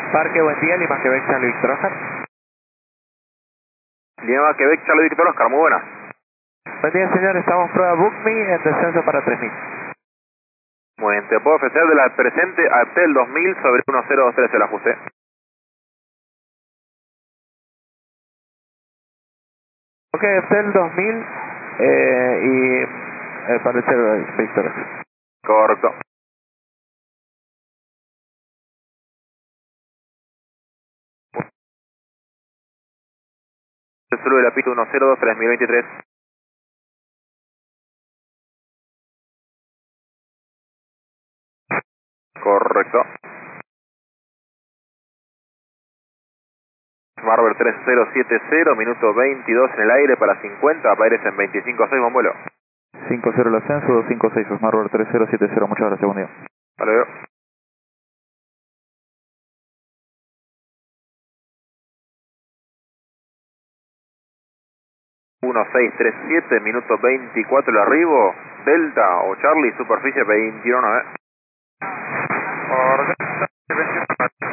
Parque, buen día, Lima, Quebec, Charlie Víctor Oscar. Lima, Quebec, Charlie Víctor Oscar, muy buena. Buen día, señor, estamos en prueba Book Me en descenso para 3000. Muy bien, te puedo ofrecer de la presente Aptel 2000 sobre 1023 el ajuste. Ok, Aptel 2000 y para el Charlie Víctor Oscar. Correcto. Solo de la pista 1023.023. Correcto. Marber 3070, minuto 22 en el aire para 50, Paires en 25.6, buen vuelo. 50 el ascenso, 256, Osmarrover 3070, muchas gracias, buen día. Hasta luego. Uno seis tres siete, minuto 24 el arribo, Delta o Charlie, superficie 21,